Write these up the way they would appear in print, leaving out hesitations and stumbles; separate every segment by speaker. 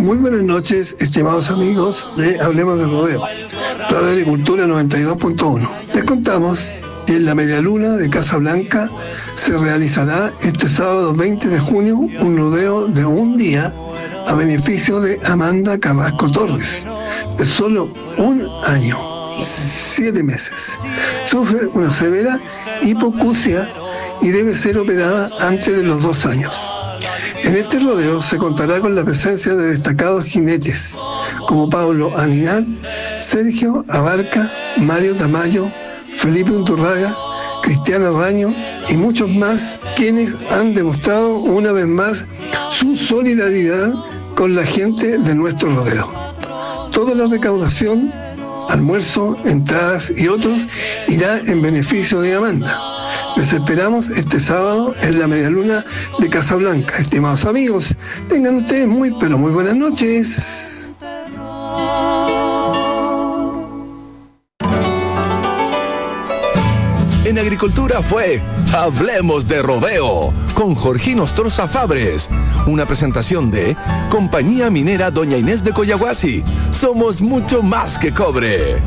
Speaker 1: Muy buenas noches, estimados amigos de Hablemos de Rodeo, Radio Agricultura 92.1. Les contamos que en la Medialuna de Casablanca se realizará este sábado 20 de junio un rodeo de un día a beneficio de Amanda Carrasco Torres, de solo un año, 7 meses. Sufre una severa hipoacusia y debe ser operada antes de los 2 años. En este rodeo se contará con la presencia de destacados jinetes como Pablo Aninat, Sergio Abarca, Mario Tamayo, Felipe Unturraga, Cristiana Raño y muchos más, quienes han demostrado una vez más su solidaridad con la gente de nuestro rodeo. Toda la recaudación, almuerzo, entradas y otros irá en beneficio de Amanda. Les esperamos este sábado en la Medialuna de Casablanca. Estimados amigos, tengan ustedes muy pero muy buenas noches.
Speaker 2: En Agricultura fue Hablemos de Rodeo con Jorgino Ostorza Fabres. Una presentación de Compañía Minera Doña Inés de Coyahuasi. Somos mucho más que cobre.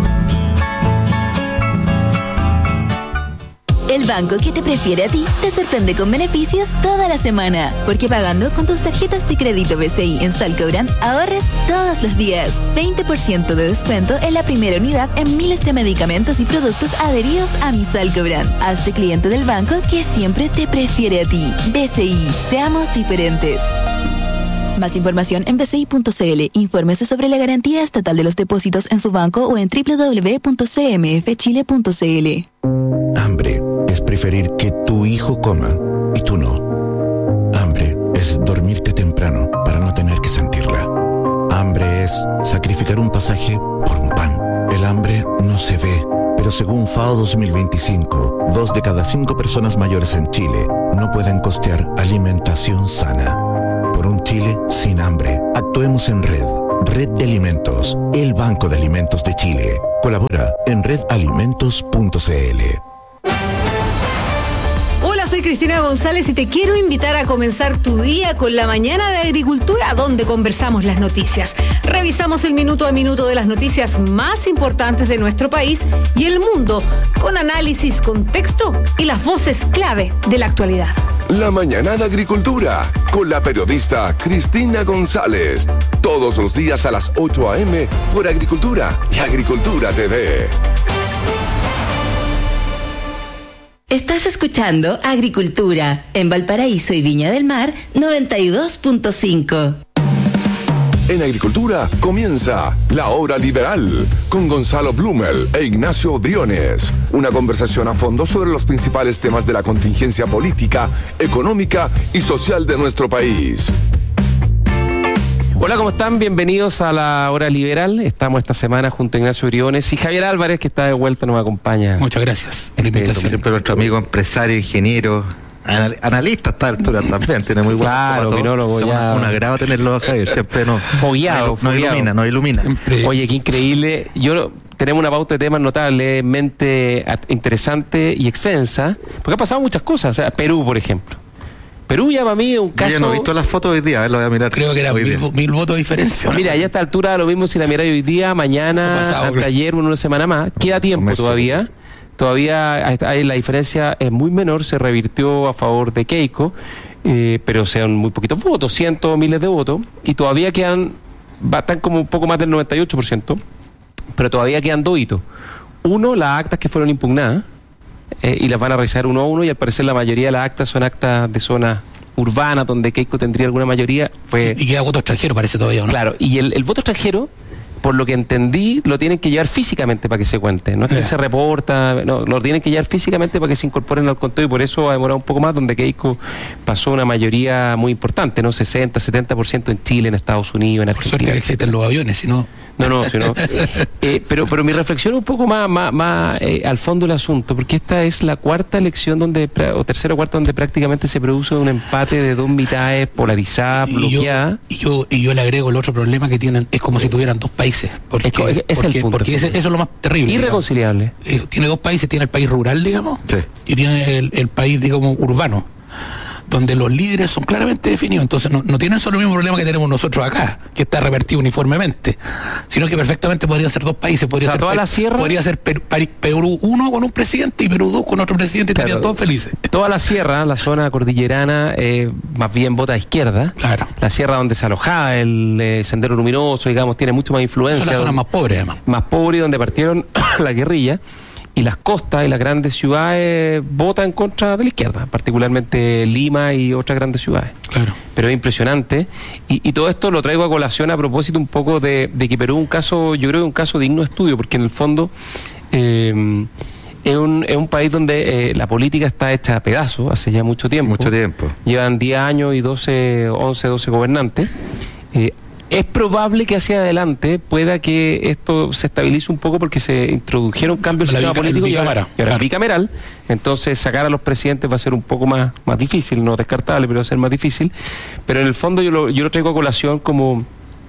Speaker 3: El banco que te prefiere a ti te sorprende con beneficios toda la semana. Porque pagando con tus tarjetas de crédito BCI en Salcobrand, ahorres todos los días. 20% de descuento en la primera unidad en miles de medicamentos y productos adheridos a mi Salcobrand. Hazte cliente del banco que siempre te prefiere a ti. BCI, seamos diferentes. Más información en bci.cl. Infórmese sobre la garantía estatal de los depósitos en su banco o en www.cmfchile.cl.
Speaker 4: Hambre es preferir que tu hijo coma y tú no. Hambre es dormirte temprano para no tener que sentirla. Hambre es sacrificar un pasaje por un pan. El hambre no se ve, pero según FAO 2025, 2 de cada 5 personas mayores en Chile no pueden costear alimentación sana. Por un Chile sin hambre, actuemos en red. Red de Alimentos, el Banco de Alimentos de Chile. Colabora en redalimentos.cl.
Speaker 5: Hola, soy Cristina González y te quiero invitar a comenzar tu día con la mañana de Agricultura, donde conversamos las noticias. Revisamos el minuto a minuto de las noticias más importantes de nuestro país y el mundo, con análisis, contexto y las voces clave de la actualidad.
Speaker 2: La mañana de Agricultura con la periodista Cristina González. Todos los días a las 8 a.m. por Agricultura y Agricultura TV.
Speaker 6: Estás escuchando Agricultura en Valparaíso y Viña del Mar 92.5.
Speaker 2: En Agricultura comienza La Hora Liberal con Gonzalo Blumel e Ignacio Briones. Una conversación a fondo sobre los principales temas de la contingencia política, económica y social de nuestro país.
Speaker 7: Hola, ¿cómo están? Bienvenidos a La Hora Liberal. Estamos esta semana junto a Ignacio Briones y Javier Álvarez, que está de vuelta, nos acompaña.
Speaker 8: Muchas gracias por la invitación.
Speaker 9: Siempre nuestro amigo empresario, ingeniero, analista a esta altura también, tiene muy buen
Speaker 7: opinólogo. Ya
Speaker 9: un agrado tenerlo, Javier, siempre nos ilumina.
Speaker 7: Siempre. Oye, qué increíble. Tenemos una pauta de temas notablemente interesante y extensa, porque ha pasado muchas cosas. O sea, Perú, por ejemplo. Perú ya para mí es un caso...
Speaker 9: Yo no he visto las fotos hoy día, a ver, lo voy a mirar.
Speaker 8: Creo que eran 1000 votos de diferencia.
Speaker 7: Mira, ya a esta altura lo mismo si la miráis hoy día, mañana, hasta ayer, una semana más. Queda tiempo todavía. Todavía la diferencia es muy menor, se revirtió a favor de Keiko, pero sean muy poquitos votos, cientos, miles de votos, y todavía están como un poco más del 98%, pero todavía quedan 2 hitos. Uno, las actas que fueron impugnadas, y las van a revisar uno a uno, y al parecer la mayoría de las actas son actas de zonas urbanas donde Keiko tendría alguna mayoría.
Speaker 8: Y queda voto extranjero, parece todavía, ¿no?
Speaker 7: Claro, y el voto extranjero, por lo que entendí, lo tienen que llevar físicamente para que se cuente. No es que se reporta, no, lo tienen que llevar físicamente para que se incorporen al conteo, y por eso ha demorado un poco más, donde Keiko pasó una mayoría muy importante, ¿no? 60, 70% en Chile, en Estados Unidos, en Argentina.
Speaker 8: Por suerte que existen los aviones, si no...
Speaker 7: Pero mi reflexión es un poco más al fondo del asunto, porque esta es la cuarta elección o tercera o cuarta donde prácticamente se produce un empate de 2 mitades polarizadas, bloqueadas.
Speaker 8: Y yo le agrego el otro problema que tienen, es como si tuvieran 2 países. Porque eso es lo más terrible. donde los líderes son claramente definidos. Entonces no tienen solo el mismo problema que tenemos nosotros acá, que está revertido uniformemente, sino que perfectamente podrían ser dos países. Podría ser
Speaker 7: toda la sierra,
Speaker 8: podría ser Perú 1 con un presidente y Perú 2 con otro presidente, y estarían todos felices.
Speaker 7: Toda la sierra, la zona cordillerana, más bien vota a izquierda.
Speaker 8: Claro.
Speaker 7: La sierra donde se alojaba el Sendero Luminoso, digamos, tiene mucho más influencia.
Speaker 8: Son las zonas más pobres, además.
Speaker 7: Más pobres, donde partieron la guerrilla. Y las costas y las grandes ciudades votan en contra de la izquierda, particularmente Lima y otras grandes ciudades.
Speaker 8: Claro.
Speaker 7: Pero es impresionante. Y todo esto lo traigo a colación a propósito un poco de que Perú es un caso, yo creo que es un caso digno de estudio, porque en el fondo es un país donde la política está hecha a pedazos hace ya mucho tiempo.
Speaker 9: Mucho tiempo.
Speaker 7: Llevan 10 años y 12 gobernantes. Es probable que hacia adelante pueda que esto se estabilice un poco, porque se introdujeron cambios en el sistema político y ahora es bicameral. Entonces sacar a los presidentes va a ser un poco más difícil, no descartable, pero va a ser más difícil. Pero en el fondo yo lo traigo a colación como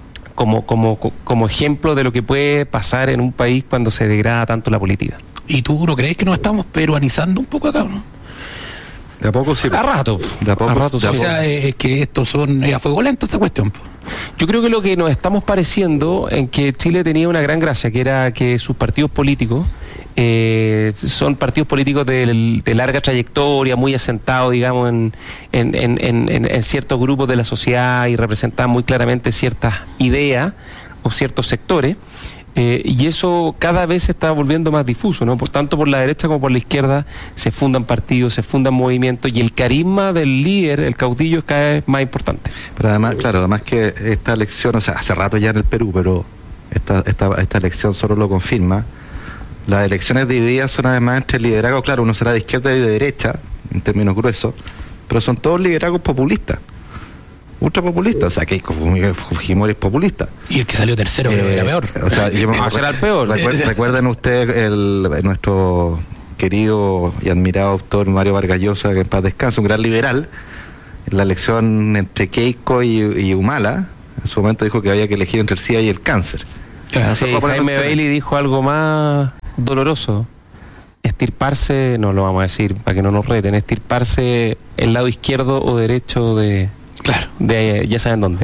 Speaker 7: ejemplo de lo que puede pasar en un país cuando se degrada tanto la política.
Speaker 8: ¿Y tú no crees que nos estamos peruanizando un poco acá, no?
Speaker 9: De a poco sí.
Speaker 7: A rato.
Speaker 9: De a poco.
Speaker 8: O sea, es que estos son a fuego lento esta cuestión.
Speaker 7: Yo creo que lo que nos estamos pareciendo en que Chile tenía una gran gracia, que era que sus partidos políticos son partidos políticos de larga trayectoria, muy asentados, digamos, en ciertos grupos de la sociedad, y representan muy claramente ciertas ideas o ciertos sectores. Y eso cada vez se está volviendo más difuso, ¿no? Por tanto, por la derecha como por la izquierda se fundan partidos, se fundan movimientos, y el carisma del líder, el caudillo, es cada vez más importante.
Speaker 9: Pero además que esta elección, o sea, hace rato ya en el Perú, pero esta elección solo lo confirma. Las elecciones divididas son además entre liderazgos, claro, uno será de izquierda y de derecha, en términos gruesos, pero son todos liderazgos populistas. Ultrapopulistas, o sea, que Fujimori es populista.
Speaker 8: Y el que salió tercero creo que era peor.
Speaker 9: O sea,
Speaker 7: será el peor.
Speaker 9: Recuerden ustedes nuestro querido y admirado autor Mario Vargas Llosa, que en paz descanse, un gran liberal, en la elección entre Keiko y Humala, en su momento dijo que había que elegir entre el SIDA y el cáncer.
Speaker 7: Sí, Jaime Bailey dijo algo más doloroso. Estirparse, no lo vamos a decir para que no nos reten, estirparse el lado izquierdo o derecho de...
Speaker 8: Claro.
Speaker 7: Ya saben dónde.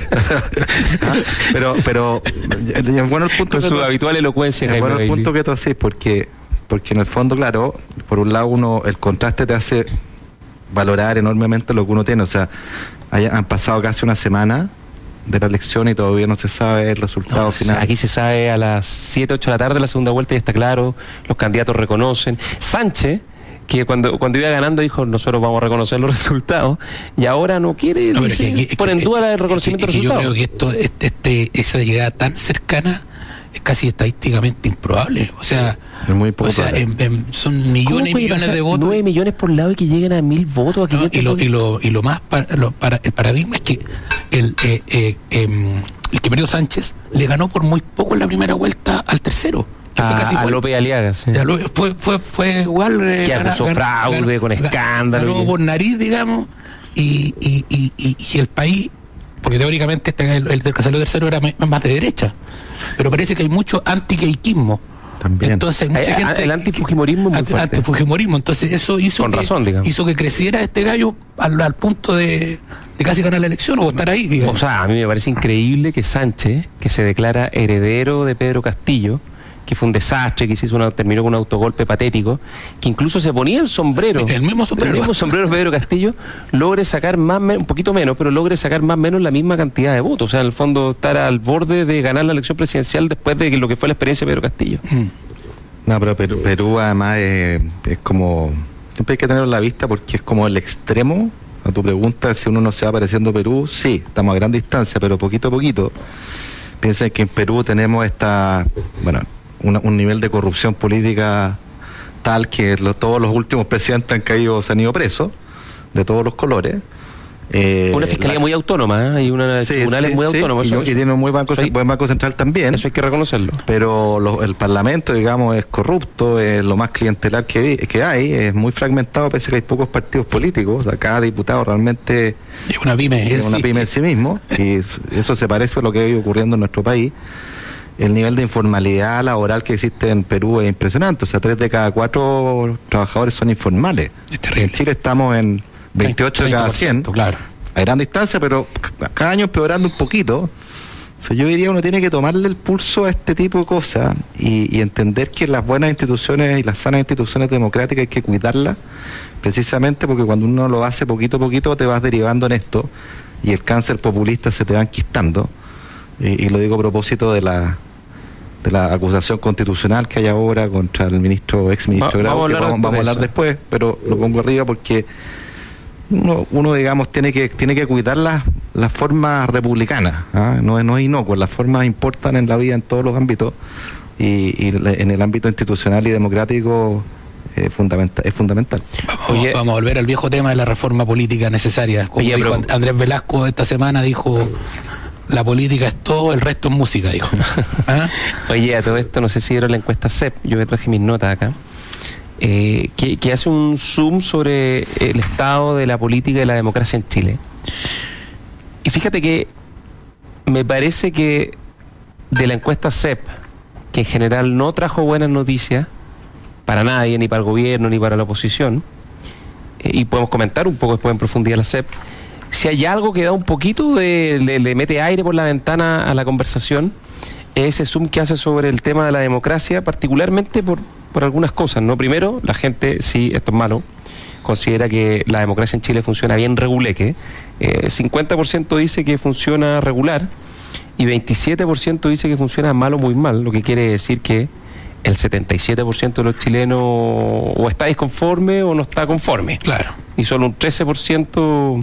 Speaker 9: pero es bueno el punto.
Speaker 7: Con su habitual elocuencia.
Speaker 9: Es bueno el punto que tú haces, porque en el fondo, claro, por un lado el contraste te hace valorar enormemente lo que uno tiene. O sea, han pasado casi una semana de la elección y todavía no se sabe el resultado final.
Speaker 7: Aquí se sabe a las 7, 8 de la tarde, la segunda vuelta, ya está claro, los candidatos reconocen. Sánchez, que cuando iba ganando dijo, nosotros vamos a reconocer los resultados, y ahora no quiere, pone en duda el reconocimiento de los resultados.
Speaker 8: Yo creo que esa llegada tan cercana es casi estadísticamente improbable. O sea,
Speaker 9: es muy poco,
Speaker 8: son millones y millones de votos.
Speaker 7: 9 millones por lado y que lleguen a 1000 votos.
Speaker 8: Y lo más el paradigma es que el que perdió Sánchez le ganó por muy poco en la primera vuelta al tercero.
Speaker 7: A López Aliaga, sí.
Speaker 8: Fue igual.
Speaker 7: Que acusó fraude, con escándalo.
Speaker 8: Ganó por nariz, digamos, y el país, porque teóricamente el que salió tercero era más de derecha, pero parece que hay mucho anti-keikismo.
Speaker 9: También.
Speaker 8: Entonces hay mucha gente.
Speaker 7: El antifujimorismo es muy fuerte.
Speaker 8: Antifujimorismo, entonces eso hizo que creciera este gallo al punto de casi ganar la elección o estar ahí, digamos.
Speaker 7: O sea, a mí me parece increíble que Sánchez, que se declara heredero de Pedro Castillo, que fue un desastre, que terminó con un autogolpe patético, que incluso se ponía el sombrero.
Speaker 8: El mismo sombrero
Speaker 7: de Pedro Castillo, logre sacar un poquito menos, pero logre sacar más o menos la misma cantidad de votos. O sea, en el fondo estar al borde de ganar la elección presidencial después de lo que fue la experiencia de Pedro Castillo.
Speaker 9: No, pero Perú además es como... Siempre hay que tenerlo en la vista, porque es como el extremo. A tu pregunta, si uno no se va pareciendo a Perú, sí, estamos a gran distancia, pero poquito a poquito. Piensen que en Perú tenemos un nivel de corrupción política tal que todos los últimos presidentes se han ido presos, de todos los colores.
Speaker 7: Una fiscalía muy autónoma, hay tribunales muy autónomos.
Speaker 9: Y tiene un buen banco central también.
Speaker 7: Eso hay que reconocerlo.
Speaker 9: Pero el Parlamento, digamos, es corrupto, es lo más clientelar que hay, es muy fragmentado, pese a que hay pocos partidos políticos. O sea, cada diputado realmente
Speaker 8: es una pyme
Speaker 9: en sí mismo, y eso se parece a lo que ha ido ocurriendo en nuestro país. El nivel de informalidad laboral que existe en Perú es impresionante. O sea, 3 de cada 4 trabajadores son informales.
Speaker 8: Es terrible.
Speaker 9: En Chile estamos en 28 de cada 100.
Speaker 8: Claro.
Speaker 9: A gran distancia, pero cada año empeorando un poquito. O sea, yo diría uno tiene que tomarle el pulso a este tipo de cosas y entender que las buenas instituciones y las sanas instituciones democráticas hay que cuidarlas, precisamente porque cuando uno lo hace poquito a poquito te vas derivando en esto y el cáncer populista se te va enquistando. Y lo digo a propósito de la acusación constitucional que hay ahora contra el ex ministro Grau, vamos a hablar después, pero lo pongo arriba porque uno digamos tiene que cuidar las formas republicanas, ¿ah? No es inocuo, las formas importan en la vida en todos los ámbitos y en el ámbito institucional y democrático es fundamental.
Speaker 8: Vamos a volver al viejo tema de la reforma política necesaria. Como dijo Andrés Velasco esta semana, dijo: la política es todo, el resto es música, dijo. ¿Ah?
Speaker 7: Oye, a todo esto, no sé si vieron la encuesta CEP, yo me traje mis notas acá, que hace un zoom sobre el estado de la política y la democracia en Chile. Y fíjate que me parece que de la encuesta CEP, que en general no trajo buenas noticias para nadie, ni para el gobierno, ni para la oposición, y podemos comentar un poco después en profundidad la CEP, si hay algo que da un poquito le mete aire por la ventana a la conversación, es ese zoom que hace sobre el tema de la democracia, particularmente por algunas cosas, ¿no? Primero, la gente, sí, esto es malo, considera que la democracia en Chile funciona bien reguleque. 50% dice que funciona regular y 27% dice que funciona mal o muy mal, lo que quiere decir que el 77% de los chilenos o está disconforme o no está conforme.
Speaker 8: Claro.
Speaker 7: Y solo un 23%,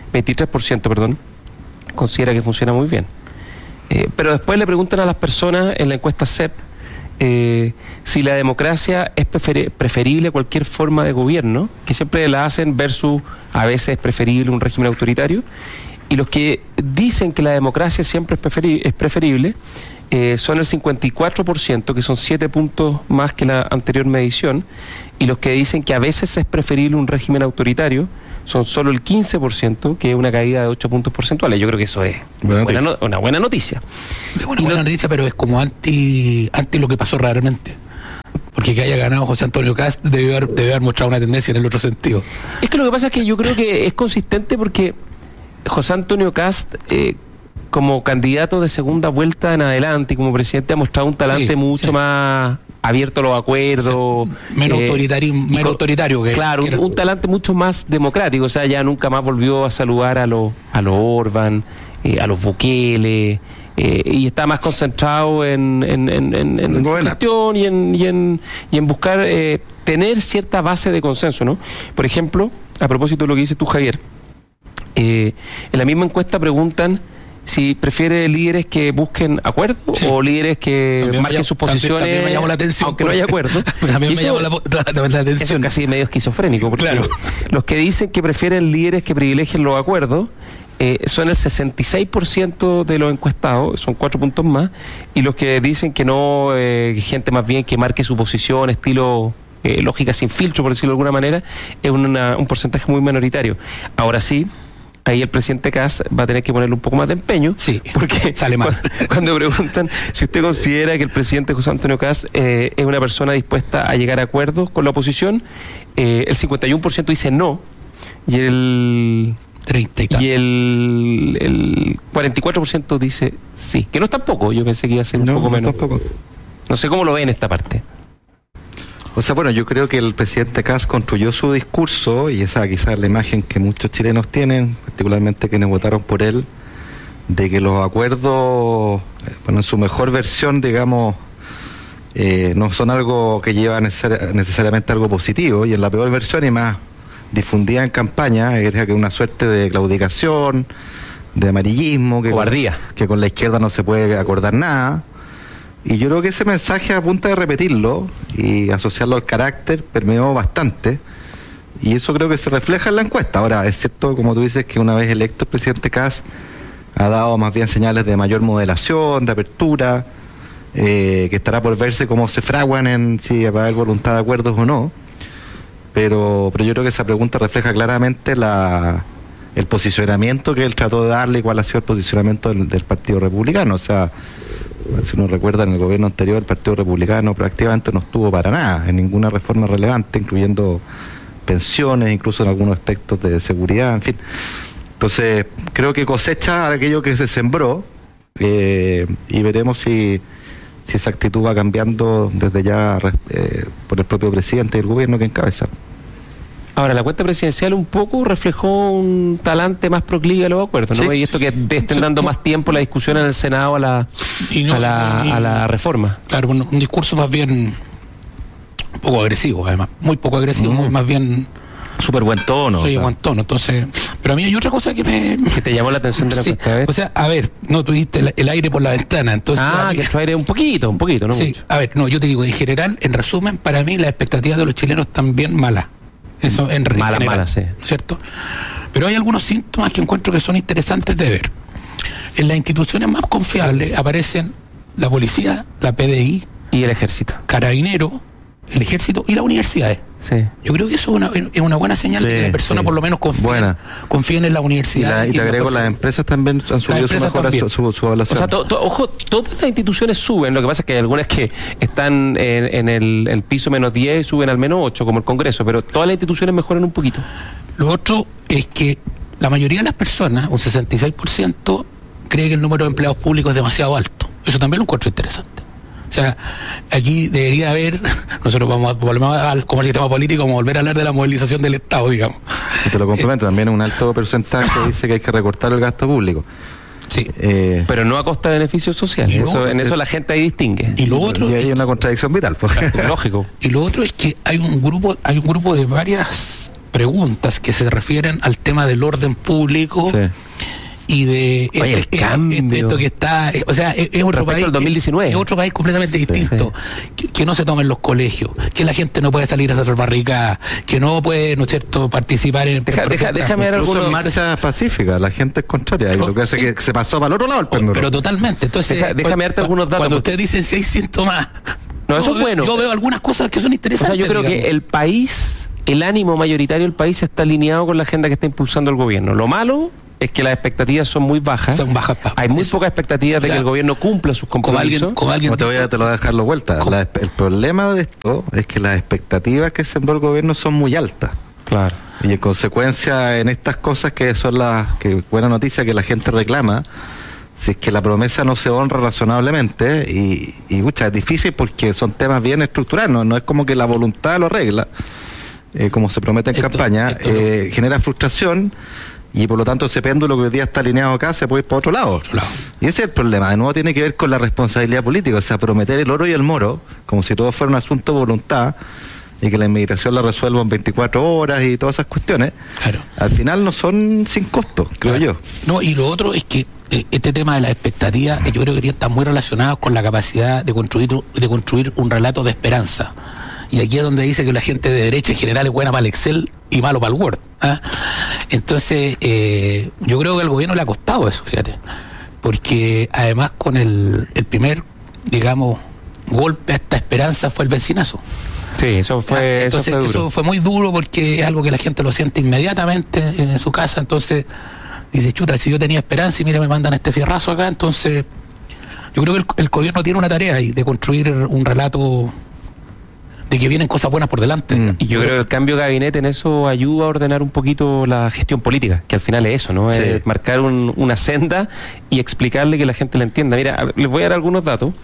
Speaker 7: considera que funciona muy bien. Pero después le preguntan a las personas en la encuesta CEP si la democracia es preferible a cualquier forma de gobierno, que siempre la hacen versus a veces es preferible un régimen autoritario, y los que dicen que la democracia siempre es preferible son el 54%, que son 7 puntos más que la anterior medición, y los que dicen que a veces es preferible un régimen autoritario son solo el 15%, que es una caída de 8 puntos porcentuales. Yo creo que eso es una buena noticia.
Speaker 8: Es una buena noticia, pero es como anti lo que pasó realmente. Porque que haya ganado José Antonio Kast debe haber mostrado una tendencia en el otro sentido.
Speaker 7: Es que lo que pasa es que yo creo que es consistente porque José Antonio Kast, como candidato de segunda vuelta en adelante y como presidente, ha mostrado un talante mucho más abierto a los acuerdos,
Speaker 8: o sea, menos autoritario que
Speaker 7: claro, un talante mucho más democrático. O sea, ya nunca más volvió a saludar a los Orban, a los Bukele, y está más concentrado en su gestión y en buscar tener cierta base de consenso, ¿no? Por ejemplo, a propósito de lo que dices tú, Javier, en la misma encuesta preguntan si prefiere líderes que busquen acuerdos o líderes que marquen sus posiciones, también
Speaker 8: me llamó la atención,
Speaker 7: aunque no haya acuerdo.
Speaker 8: También me llamó la atención.
Speaker 7: Eso es casi medio esquizofrénico, porque
Speaker 8: claro,
Speaker 7: los que dicen que prefieren líderes que privilegien los acuerdos son el 66% de los encuestados, son 4 puntos más, y los que dicen que no, gente más bien que marque su posición, estilo lógica sin filtro, por decirlo de alguna manera, es un porcentaje muy minoritario. Ahora sí, ahí el presidente Kast va a tener que ponerle un poco más de empeño, porque
Speaker 8: sale mal.
Speaker 7: Cuando preguntan si usted considera que el presidente José Antonio Kast es una persona dispuesta a llegar a acuerdos con la oposición, el 51% dice no, y el 44% dice sí, que no es tan poco. Yo pensé que iba a ser un poco menos. Tampoco. No sé cómo lo ven esta parte.
Speaker 9: O sea, bueno, yo creo que el presidente Kast construyó su discurso, y esa quizás es la imagen que muchos chilenos tienen, particularmente quienes votaron por él, de que los acuerdos, bueno, en su mejor versión, digamos, no son algo que lleva necesariamente algo positivo, y en la peor versión y más difundida en campaña, era que una suerte de claudicación, de amarillismo, que con la izquierda no se puede acordar nada. Y yo creo que ese mensaje, a punta de repetirlo y asociarlo al carácter, permeó bastante, y eso creo que se refleja en la encuesta. Ahora, es cierto, como tú dices, que una vez electo el presidente Kast ha dado más bien señales de mayor moderación, de apertura, que estará por verse cómo se fraguan en si va a haber voluntad de acuerdos o no, pero yo creo que esa pregunta refleja claramente el posicionamiento que él trató de darle y cuál ha sido el posicionamiento del Partido Republicano. O sea, si uno recuerda, en el gobierno anterior el Partido Republicano prácticamente no estuvo para nada en ninguna reforma relevante, incluyendo pensiones, incluso en algunos aspectos de seguridad, en fin. Entonces, creo que cosecha aquello que se sembró, y veremos si esa actitud va cambiando desde ya por el propio presidente y el gobierno que encabeza.
Speaker 7: Ahora, la cuenta presidencial un poco reflejó un talante más proclive a los acuerdos, ¿no? Sí. Y esto que estén dando más tiempo la discusión en el Senado a la reforma.
Speaker 8: Claro, un discurso más bien poco agresivo, además, muy poco agresivo, más bien...
Speaker 9: Súper buen tono.
Speaker 8: Sí, buen tono. Entonces, pero a mí hay otra cosa que
Speaker 7: te llamó la atención de la cuesta vez.
Speaker 8: O sea, a ver, no tuviste el aire por la ventana, entonces...
Speaker 7: que tu aire un poquito, no
Speaker 8: sí,
Speaker 7: mucho.
Speaker 8: A ver, no, yo te digo, en general, en resumen, para mí las expectativas de los chilenos están bien malas. Eso en general,
Speaker 7: malas, sí.
Speaker 8: ¿Cierto? Pero hay algunos síntomas que encuentro que son interesantes de ver. En las instituciones más confiables aparecen la policía, la PDI...
Speaker 7: Y el ejército.
Speaker 8: Carabineros, el ejército y las universidades.
Speaker 7: Sí.
Speaker 8: Yo creo que eso es una buena señal de que la persona por lo menos confíen en la universidad.
Speaker 9: Y te agrego, las empresas también han subido su evaluación.
Speaker 7: O sea, ojo, todas las instituciones suben, lo que pasa es que hay algunas que están en el piso menos 10 y suben al menos 8, como el Congreso, pero todas las instituciones mejoran un poquito.
Speaker 8: Lo otro es que la mayoría de las personas, un 66%, cree que el número de empleados públicos es demasiado alto. Eso también lo encuentro interesante. O sea, aquí debería haber, nosotros volvemos como el sistema político, como volver a hablar de la movilización del Estado, digamos.
Speaker 9: Y te lo complemento, también un alto porcentaje dice que hay que recortar el gasto público.
Speaker 8: Sí.
Speaker 7: Pero no a costa de beneficios sociales. En eso la gente ahí distingue.
Speaker 8: Y lo otro
Speaker 9: y hay una contradicción vital.
Speaker 7: Lógico.
Speaker 8: Y lo otro es que hay un grupo de varias preguntas que se refieren al tema del orden público. Sí. Y de esto que está, o sea, es otro país,
Speaker 7: 2019.
Speaker 8: Es otro país completamente distinto. Sí. Que no se tomen los colegios, que la gente no puede salir a hacer barricadas, que no puede, ¿no es cierto?, participar en
Speaker 9: déjame dar algunas marchas pacíficas. La gente es contraria, lo que hace que se pasó para el otro lado el péndulo.
Speaker 8: Pero totalmente. Entonces,
Speaker 7: déjame darte algunos datos.
Speaker 8: Cuando ustedes dicen si hay síntomas,
Speaker 7: no, eso es bueno.
Speaker 8: Yo veo algunas cosas que son interesantes.
Speaker 7: O sea, yo creo que el país, el ánimo mayoritario del país está alineado con la agenda que está impulsando el gobierno. Lo malo es que las expectativas son muy bajas. Hay muy pocas expectativas de que el gobierno cumpla sus compromisos.
Speaker 9: No te voy a dejarlo vuelta. El problema de esto es que las expectativas que sembró el gobierno son muy altas.
Speaker 7: Claro.
Speaker 9: Y en consecuencia, en estas cosas que son buena noticia que la gente reclama, si es que la promesa no se honra razonablemente, y es difícil porque son temas bien estructurales, no es como que la voluntad lo arregla, como se promete en campaña, genera frustración. Y por lo tanto ese péndulo que hoy día está alineado acá se puede ir para otro lado. Y ese es el problema. De nuevo tiene que ver con la responsabilidad política. O sea, prometer el oro y el moro, como si todo fuera un asunto de voluntad, y que la inmigración la resuelva en 24 horas y todas esas cuestiones, al final no son sin costo, creo yo.
Speaker 8: No, y lo otro es que este tema de la expectativa, yo creo que está muy relacionado con la capacidad de construir un relato de esperanza. Y aquí es donde dice que la gente de derecha en general es buena para el Excel y malo para el Word. Entonces, yo creo que al gobierno le ha costado eso, fíjate. Porque además con el primer, digamos, golpe a esta esperanza fue el benzinazo.
Speaker 7: Sí, eso fue duro.
Speaker 8: Eso fue muy duro porque es algo que la gente lo siente inmediatamente en su casa. Entonces, dice, chuta, si yo tenía esperanza y mira, me mandan este fierrazo acá. Entonces, yo creo que el gobierno tiene una tarea ahí de construir un relato de que vienen cosas buenas por delante.
Speaker 7: Y yo creo que el cambio de gabinete en eso ayuda a ordenar un poquito la gestión política, que al final es eso, ¿no? Sí. Es marcar una senda y explicarle que la gente la entienda. Mira, les voy a dar algunos datos.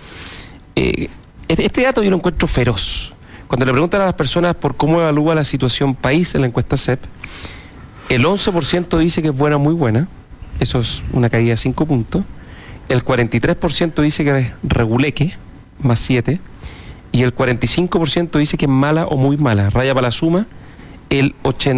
Speaker 7: Este dato yo lo encuentro feroz. Cuando le preguntan a las personas por cómo evalúa la situación país en la encuesta CEP, el 11% dice que es buena, muy buena. Eso es una caída de 5 puntos. El 43% dice que es reguleque, más 7. Y el 45% dice que es mala o muy mala, raya para la suma. El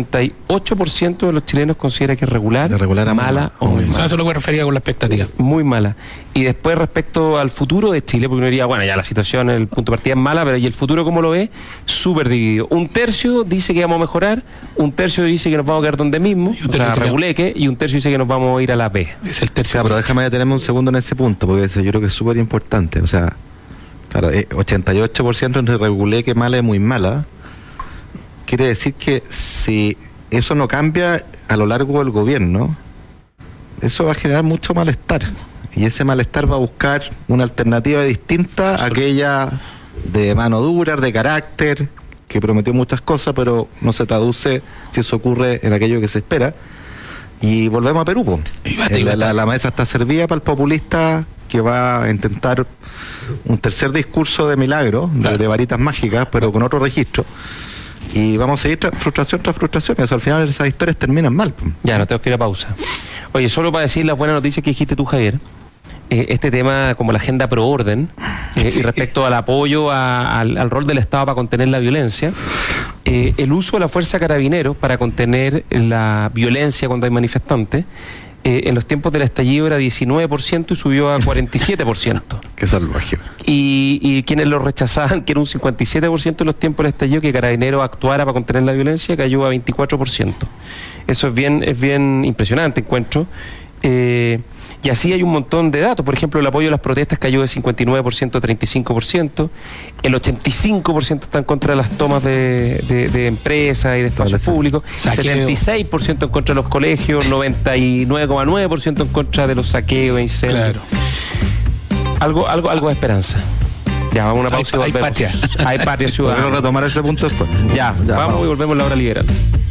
Speaker 7: 88% de los chilenos considera que es regular mala o muy mala.
Speaker 8: Eso es lo que refería con la expectativa.
Speaker 7: Muy mala. Y después respecto al futuro de Chile, porque uno diría, bueno, ya la situación, el punto de partida es mala, pero ¿y el futuro cómo lo ve? Súper dividido. Un tercio dice que vamos a mejorar, un tercio dice que nos vamos a quedar donde mismo, o sea, reguleque, y un tercio dice que nos vamos a ir a la B.
Speaker 8: Es el tercio.
Speaker 9: O sea, pero déjame detenerme un segundo en ese punto, porque yo creo que es súper importante. O sea, claro, 88% entre reguleque, mala y muy mala. Quiere decir que si eso no cambia a lo largo del gobierno, eso va a generar mucho malestar. Y ese malestar va a buscar una alternativa distinta a aquella de mano dura, de carácter, que prometió muchas cosas, pero no se traduce si eso ocurre en aquello que se espera. Y volvemos a Perú, po. La mesa está servida para el populista que va a intentar un tercer discurso de milagro, de varitas mágicas, pero con otro registro. Y vamos a seguir frustración tras frustración. Eso, al final esas historias terminan mal, po.
Speaker 7: Ya, no tengo que ir a pausa. Oye, solo para decir las buenas noticias que dijiste tú, Javier. Este tema como la agenda pro orden y respecto al apoyo al rol del Estado para contener la violencia, el uso de la fuerza carabineros para contener la violencia cuando hay manifestantes, en los tiempos del estallido era 19% y subió a 47%.
Speaker 9: Qué salvaje.
Speaker 7: Y quienes lo rechazaban, que era un 57% en los tiempos del estallido, que Carabineros actuara para contener la violencia, cayó a 24%. Eso es bien impresionante, encuentro. Y así hay un montón de datos. Por ejemplo, el apoyo a las protestas cayó de 59% a 35%. El 85% está en contra de las tomas de empresas y de espacios públicos. 76% en contra de los colegios. 99,9% en contra de los saqueos e incendios. Claro. Algo de esperanza. Ya, vamos a una pausa y volvemos. Hay patria ciudadana.
Speaker 9: Podemos retomar ese punto después.
Speaker 7: Ya, vamos y volvemos a la hora liberal.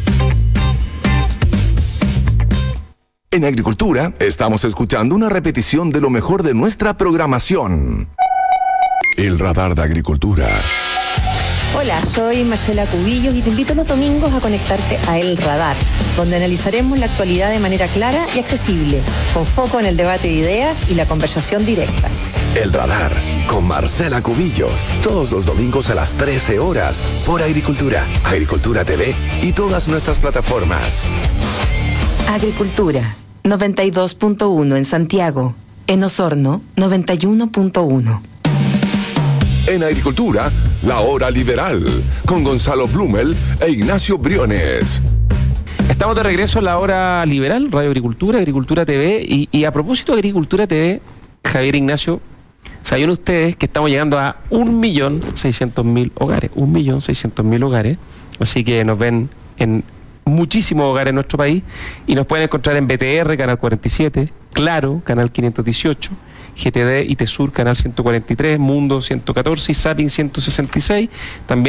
Speaker 2: En Agricultura estamos escuchando una repetición de lo mejor de nuestra programación. El radar de Agricultura.
Speaker 10: Hola, soy Marcela Cubillos y te invito los domingos a conectarte a El Radar, donde analizaremos la actualidad de manera clara y accesible, con foco en el debate de ideas y la conversación directa.
Speaker 2: El Radar, con Marcela Cubillos, todos los domingos a las 13 horas, por Agricultura, Agricultura TV y todas nuestras plataformas.
Speaker 6: Agricultura, 92.1 en Santiago. En Osorno, 91.1.
Speaker 2: En Agricultura, la hora liberal, con Gonzalo Blumel e Ignacio Briones.
Speaker 7: Estamos de regreso en la hora liberal, Radio Agricultura, Agricultura TV. Y a propósito de Agricultura TV, Javier, Ignacio, ¿sabían ustedes que estamos llegando a 1.600.000 hogares? 1.600.000 hogares. Así que nos ven en muchísimos hogares en nuestro país y nos pueden encontrar en BTR, Canal 47, Claro, Canal 518, GTD y Tesur, Canal 143, Mundo 114 y Zapping 166. También